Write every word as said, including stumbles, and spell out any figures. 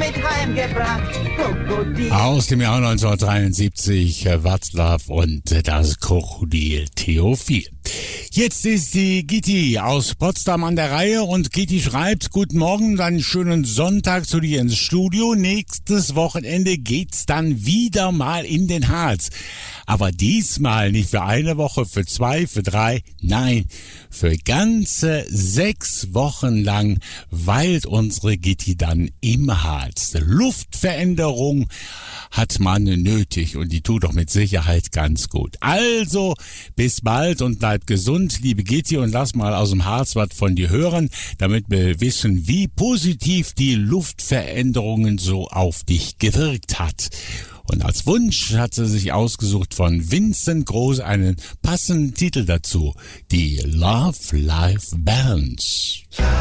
mit heimgebracht. Krokodil. Aus dem Jahr neunzehnhundertdreiundsiebzig, Václav und das Krokodil Theophil. Jetzt ist die Gitti aus Potsdam an der Reihe und Gitti schreibt: Guten Morgen, einen schönen Sonntag zu dir ins Studio. Nächstes Wochenende geht's dann wieder mal in den Harz. Aber diesmal nicht für eine Woche, für zwei, für drei, nein, für ganze sechs Wochen lang weilt unsere Gitti dann im Harz. Luftveränderung hat man nötig und die tut doch mit Sicherheit ganz gut. Also, bis bald und bleib gesund, liebe Gitti, und lass mal aus dem Harz was von dir hören, damit wir wissen, wie positiv die Luftveränderungen so auf dich gewirkt hat. Und als Wunsch hat sie sich ausgesucht von Vincent Groß einen passenden Titel dazu, die Love Life Balance.